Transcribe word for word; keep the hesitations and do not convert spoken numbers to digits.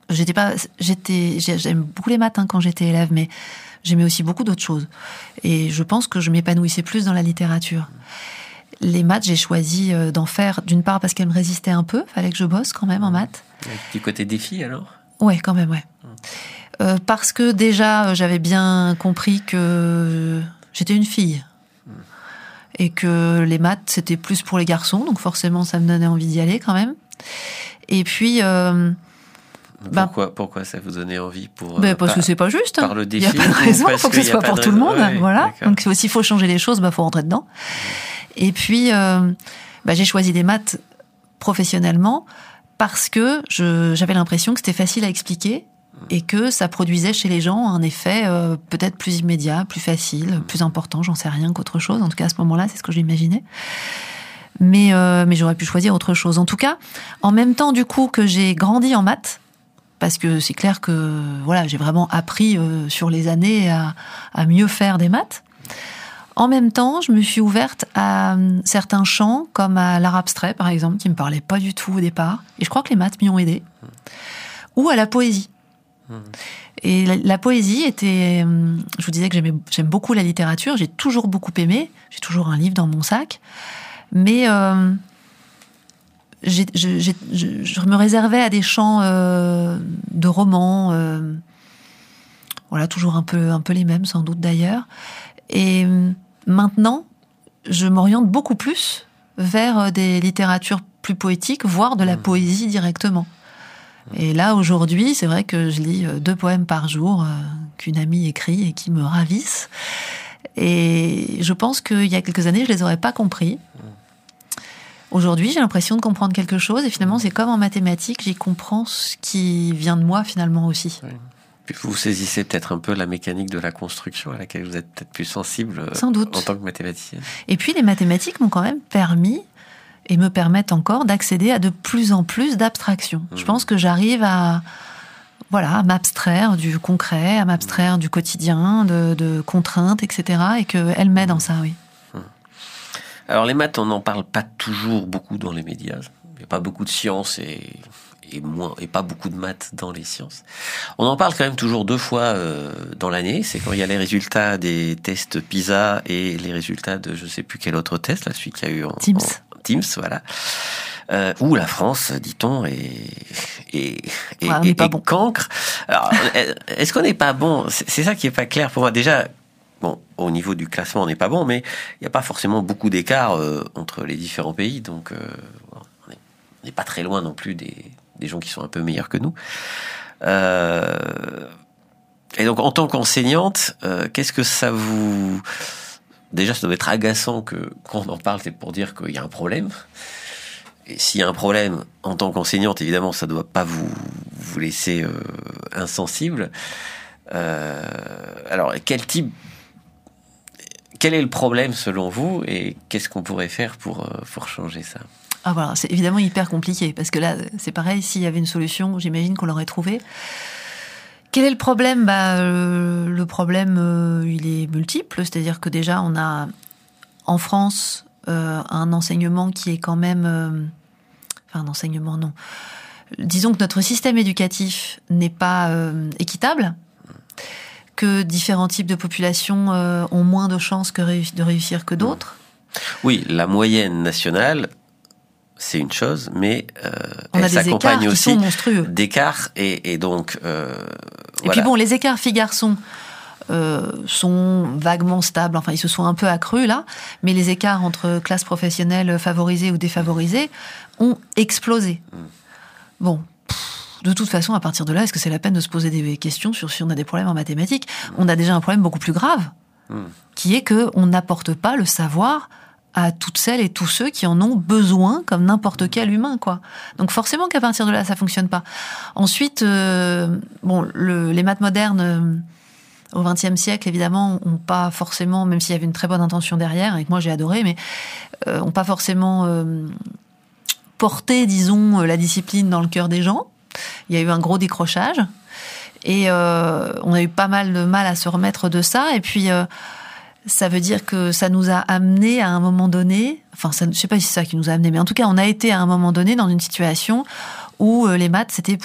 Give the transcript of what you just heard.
j'étais pas, j'étais, j'aime beaucoup les maths hein, quand j'étais élève, mais j'aimais aussi beaucoup d'autres choses. Et je pense que je m'épanouissais plus dans la littérature. Les maths, j'ai choisi d'en faire, d'une part parce qu'elles me résistaient un peu, fallait que je bosse quand même en maths. Du côté défi alors ? Ouais, quand même, ouais. Mmh. Euh, parce que déjà, j'avais bien compris que j'étais une fille. Mmh. Et que les maths, c'était plus pour les garçons, donc forcément, ça me donnait envie d'y aller quand même. Et puis... Euh, pourquoi, bah, pourquoi ça vous donnait envie pour, bah, Parce par, que c'est pas juste. Par le défi. Il n'y a pas de raison, il faut que ce soit pour tout le monde. Ouais, voilà. D'accord. Donc s'il faut changer les choses, bah faut rentrer dedans. Mmh. Et puis, euh, bah, j'ai choisi des maths professionnellement parce que je, j'avais l'impression que c'était facile à expliquer et que ça produisait chez les gens un effet euh, peut-être plus immédiat, plus facile, plus important, j'en sais rien qu'autre chose. En tout cas, à ce moment-là, c'est ce que j'imaginais. Mais, euh, mais j'aurais pu choisir autre chose. En tout cas, en même temps, du coup, que j'ai grandi en maths, parce que c'est clair que voilà, j'ai vraiment appris euh, sur les années à, à mieux faire des maths. En même temps, je me suis ouverte à euh, certains champs, comme à l'art abstrait, par exemple, qui me parlait pas du tout au départ. Et je crois que les maths m'y ont aidé. Mmh. Ou à la poésie. Mmh. Et la, la poésie était... Euh, je vous disais que j'aimais, j'aime beaucoup la littérature. J'ai toujours beaucoup aimé. J'ai toujours un livre dans mon sac. Mais euh, j'ai, j'ai, j'ai, je, je me réservais à des champs euh, de romans. Euh, voilà, toujours un peu, un peu les mêmes, sans doute d'ailleurs. Et maintenant, je m'oriente beaucoup plus vers des littératures plus poétiques, voire de la mmh. poésie directement. Mmh. Et là, aujourd'hui, c'est vrai que je lis deux poèmes par jour euh, qu'une amie écrit et qui me ravissent. Et je pense qu'il y a quelques années, je les aurais pas compris. Mmh. Aujourd'hui, j'ai l'impression de comprendre quelque chose. Et finalement, c'est comme en mathématiques, j'y comprends ce qui vient de moi finalement aussi. Oui. Puis vous saisissez peut-être un peu la mécanique de la construction à laquelle vous êtes peut-être plus sensible Sans doute. En tant que mathématicienne. Et puis les mathématiques m'ont quand même permis et me permettent encore d'accéder à de plus en plus d'abstractions. Mmh. Je pense que j'arrive à, voilà, à m'abstraire du concret, à m'abstraire mmh. du quotidien, de, de contraintes, et cetera. Et qu'elles m'aident en ça, oui. Mmh. Alors les maths, on n'en parle pas toujours beaucoup dans les médias. Il n'y a pas beaucoup de sciences et... et moins et pas beaucoup de maths dans les sciences. On en parle quand même toujours deux fois euh, dans l'année. C'est quand il y a les résultats des tests PISA et les résultats de je sais plus quel autre test, là, celui qu'il y a eu en Teams. En, Teams, voilà. Euh, où la France, dit-on, est est est, ouais, est, est bon. cancre. Alors, est-ce qu'on n'est pas bon ? c'est, c'est ça qui est pas clair pour moi. Déjà, bon, au niveau du classement, on n'est pas bon, mais il n'y a pas forcément beaucoup d'écart euh, entre les différents pays, donc euh, on n'est pas très loin non plus des des gens qui sont un peu meilleurs que nous. Euh, et donc, en tant qu'enseignante, euh, qu'est-ce que ça vous... Déjà, ça doit être agaçant que quand on en parle, c'est pour dire qu'il y a un problème. Et s'il y a un problème, en tant qu'enseignante, évidemment, ça ne doit pas vous, vous laisser euh, insensible. Euh, alors, quel type... Quel est le problème, selon vous, et qu'est-ce qu'on pourrait faire pour, pour changer ça ? Ah voilà, c'est évidemment hyper compliqué, parce que là, c'est pareil, s'il y avait une solution, j'imagine qu'on l'aurait trouvée. Quel est le problème ? Bah, euh, le problème, euh, il est multiple, c'est-à-dire que déjà, on a, en France, euh, un enseignement qui est quand même... Euh, enfin, un enseignement, non. Disons que notre système éducatif n'est pas euh, équitable, que différents types de populations euh, ont moins de chances que réu- de réussir que d'autres. Oui, la moyenne nationale... c'est une chose, mais euh, on elle a des s'accompagne écarts aussi qui sont monstrueux. d'écarts et, et donc. Euh, et voilà. puis bon, les écarts filles-garçons euh, sont vaguement stables. Enfin, ils se sont un peu accrus là, mais les écarts entre classes professionnelles favorisées ou défavorisées ont explosé. Mm. Bon. De toute façon, à partir de là, est-ce que c'est la peine de se poser des questions sur si on a des problèmes en mathématiques ? Mm. On a déjà un problème beaucoup plus grave, mm. qui est que on n'apporte pas le savoir à toutes celles et tous ceux qui en ont besoin, comme n'importe quel humain, quoi. Donc forcément qu'à partir de là, ça fonctionne pas. Ensuite, euh, bon, le, les maths modernes euh, au vingtième siècle, évidemment, ont pas forcément, même s'il y avait une très bonne intention derrière, et que moi j'ai adoré, mais euh, ont pas forcément euh, porté, disons, la discipline dans le cœur des gens. Il y a eu un gros décrochage, et euh, on a eu pas mal de mal à se remettre de ça, et puis... Euh, ça veut dire que ça nous a amené à un moment donné, enfin, ça, je sais pas si c'est ça qui nous a amené, mais en tout cas, on a été à un moment donné dans une situation où les maths, c'était